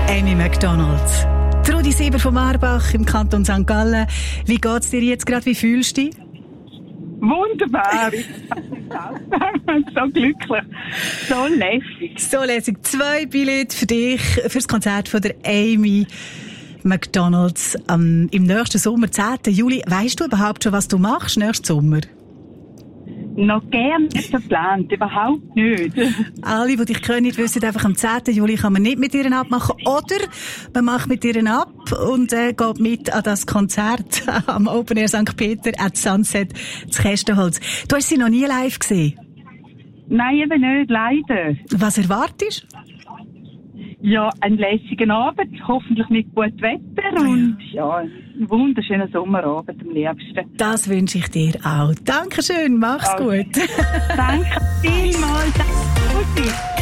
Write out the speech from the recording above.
Amy Macdonald. Trudi Sieber von Marbach im Kanton St. Gallen. Wie geht's dir jetzt gerade? Wie fühlst du dich? Wunderbar. Ich bin so glücklich. So lässig. So lässig. 2 Billette für dich, fürs Konzert von der Amy Macdonald im nächsten Sommer, 10. Juli. Weisst du überhaupt schon, was du machst nächsten Sommer? Noch gern nicht geplant, überhaupt nicht. Alle, die dich kennen, wissen einfach, am 10. Juli kann man nicht mit ihr abmachen. Oder man macht mit ihr ab und geht mit an das Konzert am Open Air St. Peter at Sunset zu Kästenholz. Du hast sie noch nie live gesehen? Nein, eben nicht, leider. Was erwartest du? Ja, einen lässigen Abend, hoffentlich mit gutem Wetter und ja, einen wunderschönen Sommerabend am liebsten. Das wünsche ich dir auch. Dankeschön, mach's gut. Danke vielmals. Danke.